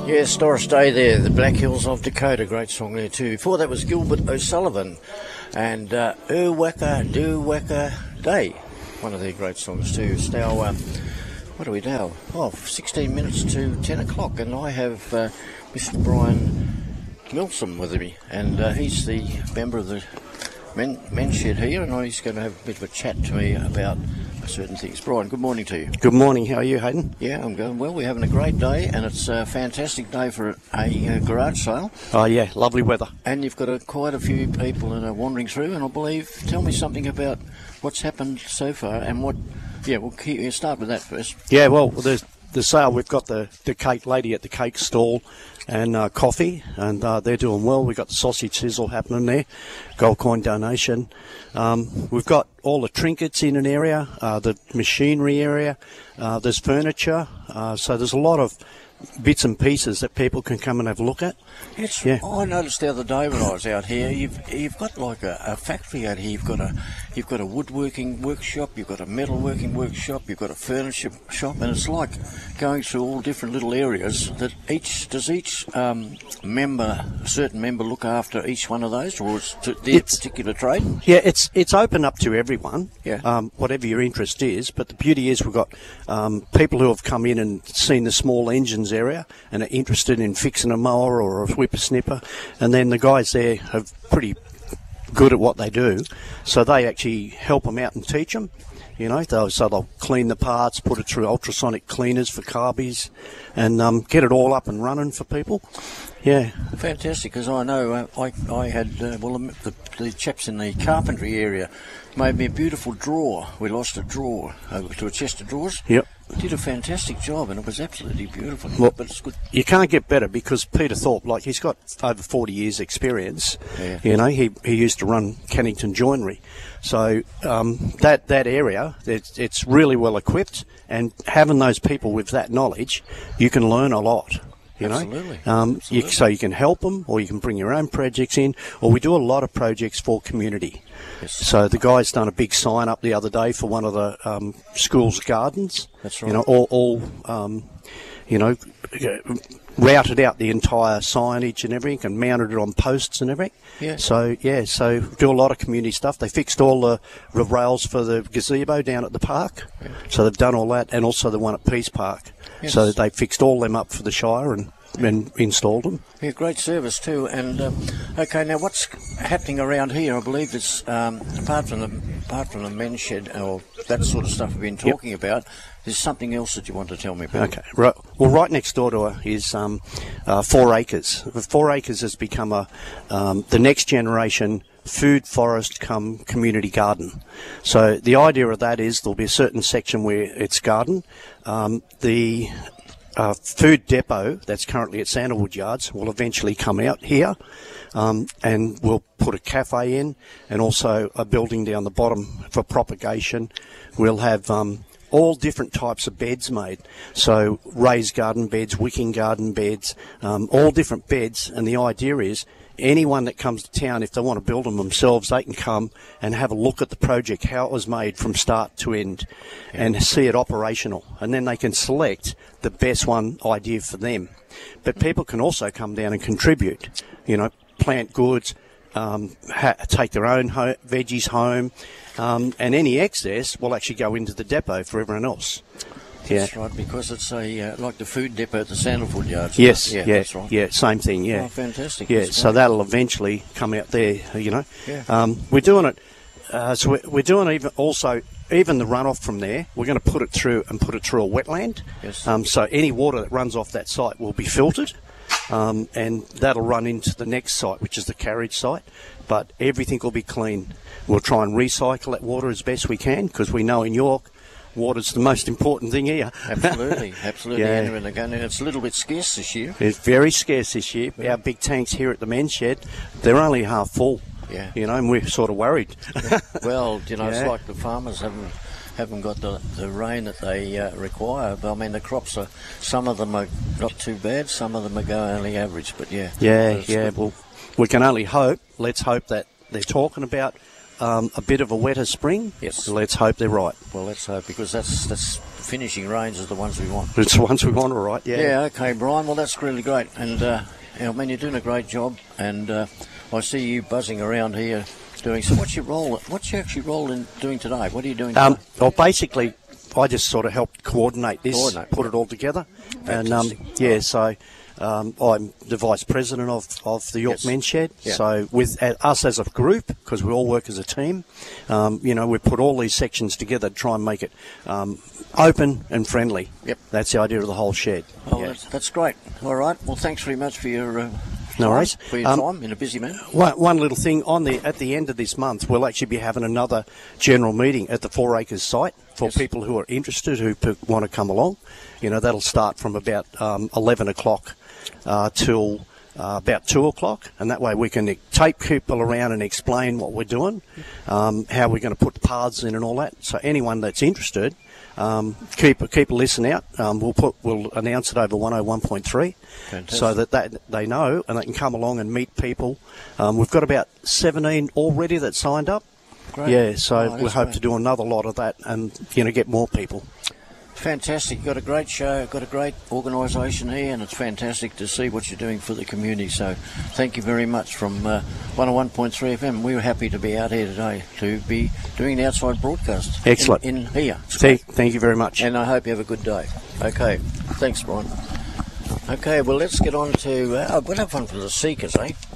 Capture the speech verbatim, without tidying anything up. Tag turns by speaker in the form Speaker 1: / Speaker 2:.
Speaker 1: Yes, Doris Day there, the Black Hills of Dakota, great song there too. Before that was Gilbert O'Sullivan and uh, Urwaka Do Waka Day, one of their great songs too. It's now, um, what are we now? Oh, sixteen minutes to ten o'clock, and I have uh, Mister Brian Milsom with me, and uh, he's the member of the men, men's shed here, and he's going to have a bit of a chat to me about certain things. Brian, good morning to you.
Speaker 2: Good morning. How are you, Hayden?
Speaker 1: Yeah, I'm going well. We're having a great day, and it's a fantastic day for a uh, garage sale.
Speaker 2: Oh, yeah, lovely weather.
Speaker 1: And you've got a, quite a few people that are wandering through, and I believe, tell me something about what's happened so far and what, yeah, we'll keep, we'll start with that first.
Speaker 2: Yeah, well, there's the sale, we've got the, the cake lady at the cake stall and uh, coffee, and uh, they're doing well. We've got the sausage sizzle happening there, gold coin donation. Um, we've got all the trinkets in an area, uh, the machinery area, uh, there's furniture, uh, so there's a lot of bits and pieces that people can come and have a look at.
Speaker 1: It's,
Speaker 2: yeah.
Speaker 1: I noticed the other day when I was out here, you've you've got like a, a factory out here. You've got a you've got a woodworking workshop, you've got a metalworking workshop, you've got a furniture shop, and it's like going through all different little areas. That each does each um, member, a certain member, look after each one of those, or is it their
Speaker 2: it's,
Speaker 1: particular trade?
Speaker 2: Yeah, it's it's open up to everyone.
Speaker 1: Yeah.
Speaker 2: Um, whatever your interest is, but the beauty is we've got um, people who have come in and seen the small engines area and are interested in fixing a mower or a whippersnipper, and then the guys there are pretty good at what they do, so they actually help them out and teach them. You know, they'll, so they'll clean the parts, put it through ultrasonic cleaners for carbies, and um, get it all up and running for people. Yeah.
Speaker 1: Fantastic, because I know uh, I I had, uh, well, the, the chaps in the carpentry area made me a beautiful drawer. We lost a drawer over to a chest of drawers.
Speaker 2: Yep.
Speaker 1: Did a fantastic job, and it was absolutely beautiful.
Speaker 2: Well,
Speaker 1: but it's good.
Speaker 2: You can't get better, because Peter Thorpe, like, he's got over forty years experience.
Speaker 1: Yeah.
Speaker 2: You know, he he used to run Cannington Joinery. So um, that that area, it's, it's really well equipped, and having those people with that knowledge, you can learn a lot. You know,
Speaker 1: Absolutely.
Speaker 2: Um,
Speaker 1: Absolutely.
Speaker 2: You, so you can help them, or you can bring your own projects in, or we do a lot of projects for community.
Speaker 1: Yes.
Speaker 2: So the guy's done a big sign up the other day for one of the um, school's gardens.
Speaker 1: That's right.
Speaker 2: You know, all, all um, you know, routed out the entire signage and everything, and mounted it on posts and everything.
Speaker 1: Yeah.
Speaker 2: So yeah, so do a lot of community stuff. They fixed all the, the rails for the gazebo down at the park.
Speaker 1: Yeah.
Speaker 2: So they've done all that, and also the one at Peace Park.
Speaker 1: Yes.
Speaker 2: So they fixed all them up for the Shire and, and installed them.
Speaker 1: Yeah, great service too. And um, okay, now what's happening around here? I believe it's um, apart from the apart from the men's shed or that sort of stuff we've been talking yep. about. There's something else that you want to tell me about.
Speaker 2: Okay, right. Well, right next door to her is um, uh, Four Acres. Four Acres has become a um, the next generation food forest come community garden. So the idea of that is there'll be a certain section where it's garden. Um, the uh, food depot that's currently at Sandalwood Yards will eventually come out here, um, and we'll put a cafe in, and also a building down the bottom for propagation. We'll have um, all different types of beds made. So raised garden beds, wicking garden beds, um, all different beds, and the idea is anyone that comes to town, if they want to build them themselves, they can come and have a look at the project, how it was made from start to end, yeah. and see it operational. And then they can select the best one idea for them. But people can also come down and contribute, you know, plant goods, um, ha- take their own ho- veggies home, um, and any excess will actually go into the depot for everyone else. Yeah.
Speaker 1: That's right, because it's a uh, like the food depot at the Sandalwood Yards.
Speaker 2: Yes,
Speaker 1: yeah,
Speaker 2: yeah,
Speaker 1: that's right.
Speaker 2: yeah, same thing, yeah.
Speaker 1: Oh, fantastic.
Speaker 2: Yeah,
Speaker 1: that's
Speaker 2: so
Speaker 1: great.
Speaker 2: that'll eventually come out there, you know.
Speaker 1: Yeah.
Speaker 2: Um, we're doing it, uh, so we're, we're doing even also, even the runoff from there, we're going to put it through and put it through a wetland.
Speaker 1: Yes.
Speaker 2: Um, so any water that runs off that site will be filtered, um, and that'll run into the next site, which is the carriage site, but everything will be clean. We'll try and recycle that water as best we can, because we know in York, water's the most important thing here.
Speaker 1: Absolutely, absolutely.
Speaker 2: Yeah.
Speaker 1: And again, it's a little bit scarce this year.
Speaker 2: It's very scarce this year. Yeah. Our big tanks here at the men's shed, they're only half full.
Speaker 1: Yeah.
Speaker 2: You know, and we're sort of worried.
Speaker 1: Yeah. Well, you know,
Speaker 2: Yeah.
Speaker 1: it's like the farmers haven't haven't got the, the rain that they uh, require. But I mean, the crops are, some of them are not too bad, some of them are going only average. But yeah.
Speaker 2: Yeah, yeah. Good. Well, we can only hope. Let's hope that they're talking about um, a bit of a wetter spring.
Speaker 1: Yes.
Speaker 2: Let's hope they're right.
Speaker 1: Well, let's hope, because that's that's finishing range is the ones we want.
Speaker 2: It's the ones we want, all right, yeah.
Speaker 1: Yeah, okay, Brian. Well, that's really great. And, uh, I mean, you're doing a great job. And uh, I see you buzzing around here doing... So what's your role? What's your actual role in doing today? What are you doing today?
Speaker 2: Um, well, basically, I just sort of helped coordinate this,
Speaker 1: Coordinate.
Speaker 2: put it all together. And,
Speaker 1: Fantastic.
Speaker 2: um, yeah, so... Um, I'm the vice president of, of the York
Speaker 1: Yes.
Speaker 2: Men's Shed.
Speaker 1: Yeah.
Speaker 2: So with uh, us as a group, because we all work as a team, um, you know, we put all these sections together to try and make it um, open and friendly.
Speaker 1: Yep.
Speaker 2: That's the idea of the whole shed.
Speaker 1: Oh,
Speaker 2: Yeah.
Speaker 1: that's, that's great. All right. Well, thanks very much for your... Uh,
Speaker 2: No
Speaker 1: time,
Speaker 2: worries.
Speaker 1: For your
Speaker 2: Um,
Speaker 1: time in a busy man.
Speaker 2: One, one little thing on the at the end of this month, we'll actually be having another general meeting at the Four Acres site for
Speaker 1: Yes.
Speaker 2: people who are interested, who p- want to come along. You know, that'll start from about um, eleven o'clock uh, till uh, about two o'clock, and that way we can take people around and explain what we're doing, um, how we're going to put the paths in and all that. So anyone that's interested, um, keep keep a listen out. Um, we'll put we'll announce it over one oh one point three,
Speaker 1: Fantastic.
Speaker 2: so that, that they know and they can come along and meet people. Um, we've got about seventeen already that signed up.
Speaker 1: Great.
Speaker 2: Yeah, so
Speaker 1: Oh,
Speaker 2: we
Speaker 1: that's
Speaker 2: hope
Speaker 1: great.
Speaker 2: to do another lot of that and, you know, get more people.
Speaker 1: Fantastic. You've got a great show, got a great organisation here, and it's fantastic to see what you're doing for the community. So thank you very much from uh, one oh one point three F M. We were happy to be out here today to be doing the outside broadcast.
Speaker 2: Excellent.
Speaker 1: In, in here. It's
Speaker 2: Thank,
Speaker 1: great.
Speaker 2: thank you very much.
Speaker 1: And I hope you have a good day. Okay. Thanks, Brian. Okay, well, let's get on to... Uh, we'll have fun for the Seekers, eh?